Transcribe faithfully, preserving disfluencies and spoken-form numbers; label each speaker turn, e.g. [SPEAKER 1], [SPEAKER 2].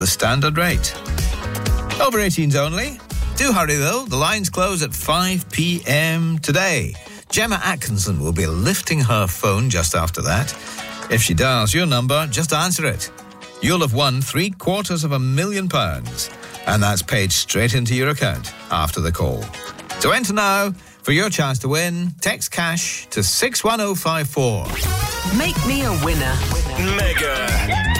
[SPEAKER 1] the standard rate. Over eighteens only. Do hurry though, the lines close at five p.m. today. Gemma Atkinson will be lifting her phone just after that. If she dials your number, just answer it. You'll have won three quarters of a million pounds, and that's paid straight into your account after the call. To enter now, for your chance to win, text cash to six one oh five four.
[SPEAKER 2] Make me a winner.
[SPEAKER 3] Mega